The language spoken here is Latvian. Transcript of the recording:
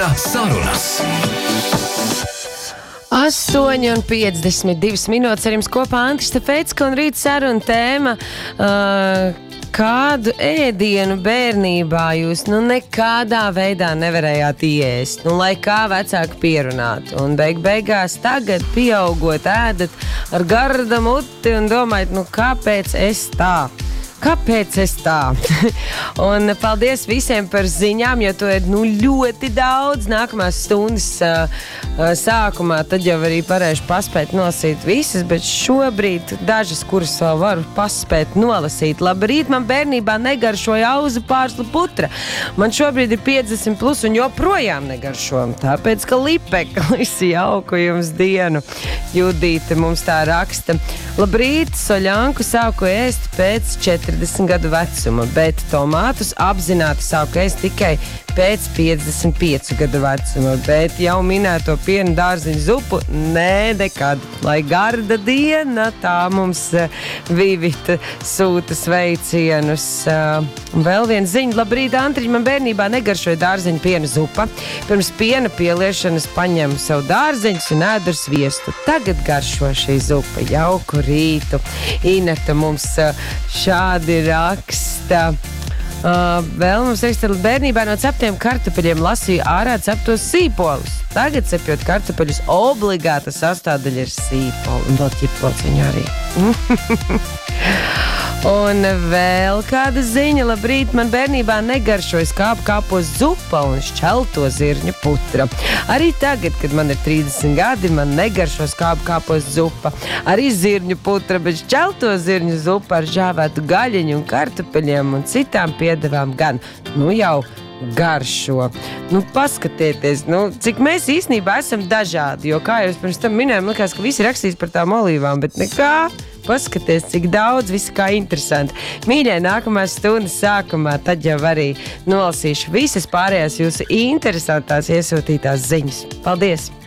Rīta sarunas. 8:52 minūtes ar jums kopā Antis Tefeicka un Rīta saruna tēma. Kādu ēdienu bērnībā jūs nekādā veidā nevarējāt iēst? Lai kā vecāki pierunātu. Un beigās tagad pieaugot ēdat ar garda muti un domājat, kāpēc es tā? Kāpēc es tā? Un paldies visiem par ziņām, jo to ir ļoti daudz. Nākamās stundas sākumā tad jau arī varēšu paspēt nolasīt visas, bet šobrīd dažas, kuras vēl varu paspēt nolasīt. Labrīt, man bērnībā negaršoja auzu pārslu putra. Man šobrīd ir 50 plus un joprojām negaršo. Tāpēc, ka lipeklis jauku jums dienu. Judīte mums tā raksta. Labrīt, soļanku sāku ēst pēc 40 gadu vecuma, bet tomātus apzināti sāku ēst tikai pēc 55 gadu vecuma, bet jau minēto piena dārziņu zupu nekad. Lai garda diena, tā mums Vivita sūta sveicienus. Vēl viena ziņa. Labrīt, Antriņ, man bērnībā negaršoja dārziņu piena zupa. Pirms piena pieliešanas paņemu savu dārziņus un ēdu ar sviestu. Tagad garšo šī zupa. Jauku rītu. Ineta mums šādi raksta. Vēl mums raksta, bērnībā no ceptiem kartupeļiem lasīju ārā ceptos sīpolus. Tagad cepjot kartupeļus obligāta sastāvdaļa ir sīpoli. Un vēl ķiplots viņu arī. Un vēl kāda ziņa. Labrīt, man bērnībā negaršoja skābu kāpos zupa un šķelto zirņu putra. Arī tagad, kad man ir 30 gadi, man negaršo skābu kāpos zupa. Arī zirņu putra, bet šķelto zirņu zupa ar žāvētu gaļiņu un kartupeļiem un citām piedevām gan. Jau garšo. Paskatieties, cik mēs īstenībā esam dažādi, jo kā jūs pirms tam minējām, likās, ka visi rakstīs par tām olīvām, bet nekā. Paskaties, cik daudz, viss kā interesanti. Mīļie, nākamās stundas sākumā tad jau arī nolasīšu visas pārējās jūsu interesantās iesūtītās ziņas. Paldies!